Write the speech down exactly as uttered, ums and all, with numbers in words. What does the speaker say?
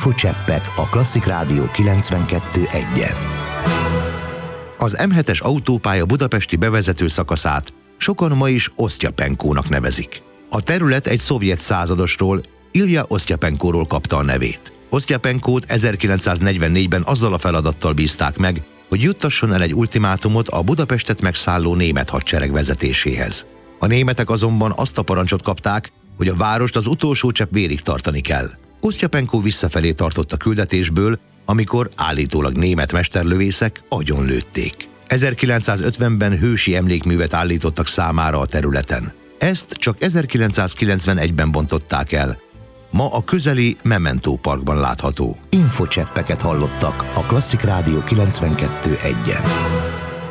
Infocseppek a Klasszik Rádió kilencvenkettő egyen. Az em hetes autópálya budapesti bevezető szakaszát sokan ma is Osztyapenkónak nevezik. A terület egy szovjet századosról, Ilja Osztyapenkóról kapta a nevét. Osztyapenkót ezerkilencszáznegyvennégyben azzal a feladattal bízták meg, hogy juttasson el egy ultimátumot a Budapestet megszálló német hadsereg vezetéséhez. A németek azonban azt a parancsot kapták, hogy a várost az utolsó csepp vérig tartani kell. Osztyapenkó visszafelé tartott a küldetésből, amikor állítólag német mesterlövészek agyonlőtték. ezerkilencszázötvenben hősi emlékművet állítottak számára a területen. Ezt csak ezerkilencszázkilencvenegyben bontották el. Ma a közeli Memento Parkban látható. Infocseppeket hallottak a Klasszik Rádió kilencvenkettő egyen.